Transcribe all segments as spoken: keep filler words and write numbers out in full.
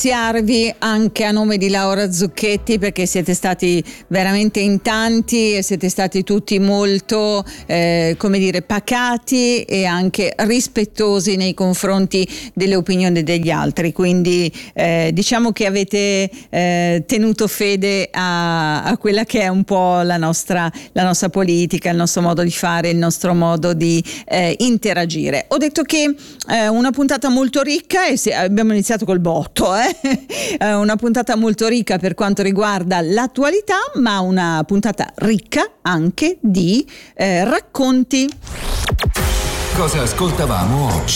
ringraziarvi anche a nome di Laura Zucchetti, perché siete stati veramente in tanti e siete stati tutti molto eh, come dire pacati e anche rispettosi nei confronti delle opinioni degli altri, quindi eh, diciamo che avete eh, tenuto fede a, a quella che è un po' la nostra, la nostra politica, il nostro modo di fare, il nostro modo di eh, interagire. Ho detto che eh, una puntata molto ricca, e se, abbiamo iniziato col botto, eh? eh, una puntata molto ricca per quanto riguarda l'attualità, ma una puntata ricca anche di eh, racconti. Cosa ascoltavamo oggi?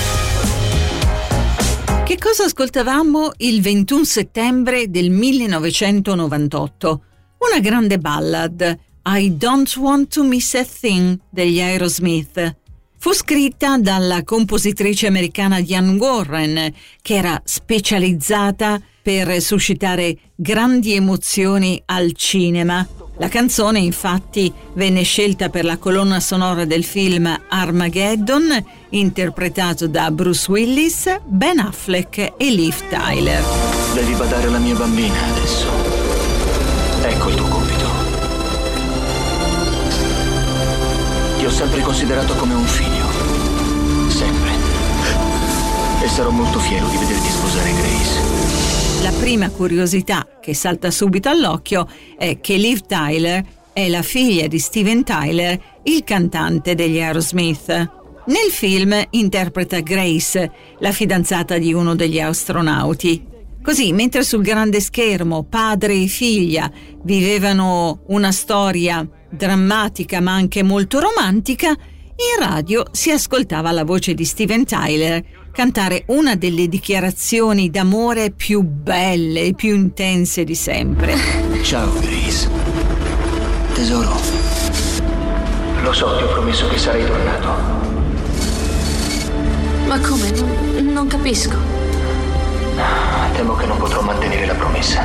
Che cosa ascoltavamo il ventuno settembre del millenovecentonovantotto? Una grande ballad, I Don't Want to Miss a Thing degli Aerosmith. Fu scritta dalla compositrice americana Diane Warren, che era specializzata per suscitare grandi emozioni al cinema. La canzone, infatti, venne scelta per la colonna sonora del film Armageddon, interpretato da Bruce Willis, Ben Affleck e Liv Tyler. Devi badare alla mia bambina adesso. Ecco il tuo compito. Ti ho sempre considerato come un figlio. Sempre. E sarò molto fiero di vederti sposare Grace. La prima curiosità che salta subito all'occhio è che Liv Tyler è la figlia di Steven Tyler, il cantante degli Aerosmith. Nel film interpreta Grace, la fidanzata di uno degli astronauti. Così, mentre sul grande schermo padre e figlia vivevano una storia drammatica ma anche molto romantica, in radio si ascoltava la voce di Steven Tyler cantare una delle dichiarazioni d'amore più belle e più intense di sempre. Ciao Grace. Tesoro, lo so, ti ho promesso che sarei tornato. Ma come? Non, non capisco. Temo che non potrò mantenere la promessa.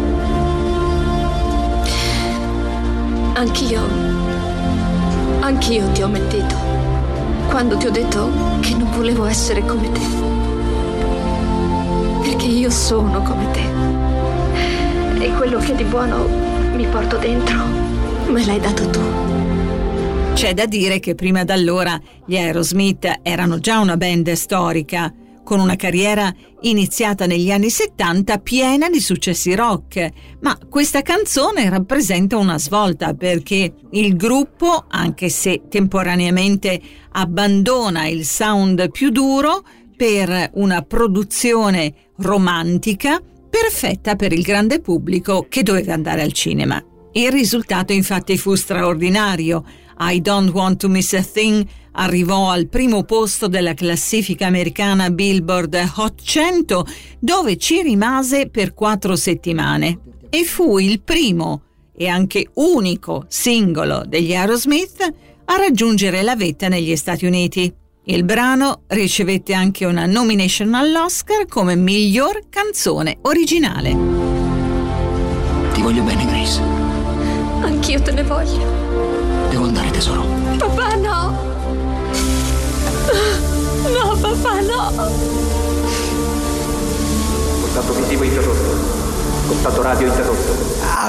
Anch'io. Anch'io ti ho mentito. Quando ti ho detto che non volevo essere come te. Perché io sono come te. E quello che di buono mi porto dentro me l'hai dato tu. C'è da dire che prima d'allora gli Aerosmith erano già una band storica, con una carriera iniziata negli anni settanta piena di successi rock, ma questa canzone rappresenta una svolta perché il gruppo, anche se temporaneamente abbandona il sound più duro per una produzione romantica perfetta per il grande pubblico che doveva andare al cinema. Il risultato infatti fu straordinario. I Don't Want to Miss a Thing arrivò al primo posto della classifica americana Billboard Hot cento, dove ci rimase per quattro settimane e fu il primo e anche unico singolo degli Aerosmith a raggiungere la vetta negli Stati Uniti. Il brano ricevette anche una nomination all'Oscar come miglior canzone originale. Ti voglio bene, Grace. Anch'io te ne voglio. Devo andare, tesoro. Papà, no! No, papà, no! Contatto visivo interrotto. Contatto radio interrotto.